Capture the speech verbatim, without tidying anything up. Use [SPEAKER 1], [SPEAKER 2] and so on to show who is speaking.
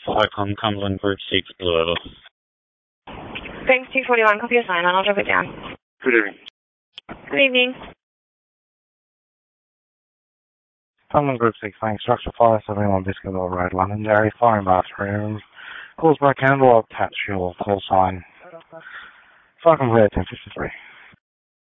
[SPEAKER 1] Cyclone Cumberland Group six, Blue Oval.
[SPEAKER 2] Thanks, two forty-one, copy your sign, and I'll drop it down.
[SPEAKER 3] Good evening.
[SPEAKER 2] Good evening.
[SPEAKER 4] Cumberland Group six, thanks. Structure five seventy-one Biscuitville Road, Londonderry. Firing bathroom. Calls by candle, attach your call sign. Cyclone clear, ten fifty-three.